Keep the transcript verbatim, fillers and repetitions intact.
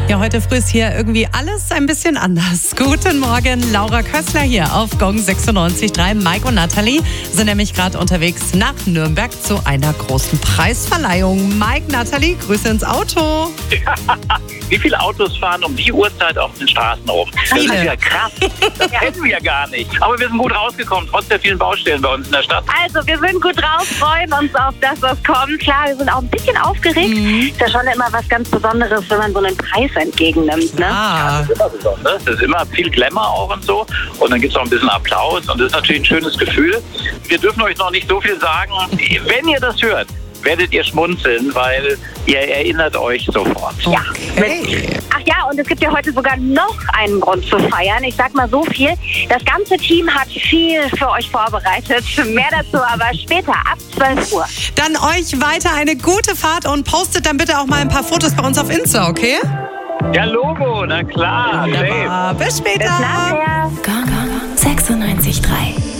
Ja, heute früh ist hier irgendwie alles ein bisschen anders. Guten Morgen, Laura Kössler hier auf Gong sechsundneunzig Komma drei. Mike und Nathalie sind nämlich gerade unterwegs nach Nürnberg zu einer großen Preisverleihung. Mike, Nathalie, Grüße ins Auto. Wie viele Autos fahren um die Uhrzeit auf den Straßen rum? Das Viele. ist ja krass. Das kennen wir ja gar nicht. Aber wir sind gut rausgekommen, trotz der vielen Baustellen bei uns in der Stadt. Also, wir sind gut drauf, freuen uns auf das, was kommt. Klar, wir sind auch ein bisschen aufgeregt. Mhm. Ist ja schon immer was ganz Besonderes, wenn man so einen Preis entgegennimmt. Ne? Ah, Das ist immer besonders. Das ist immer viel Glamour auch und so. Und dann gibt es auch ein bisschen Applaus. Und das ist natürlich ein schönes Gefühl. Wir dürfen euch noch nicht so viel sagen. Wenn ihr das hört, werdet ihr schmunzeln, weil ihr erinnert euch sofort. Ja. okay. Ach ja, und es gibt ja heute sogar noch einen Grund zu feiern. Ich sag mal so viel. Das ganze Team hat viel für euch vorbereitet. Mehr dazu aber später, ab zwölf Uhr. Dann euch weiter eine gute Fahrt und postet dann bitte auch mal ein paar Fotos bei uns auf Insta, okay? Ja, Logo, na klar. Safe. Wunderbar. Bis später. Bis nachher. Gong sechsundneunzig Komma drei.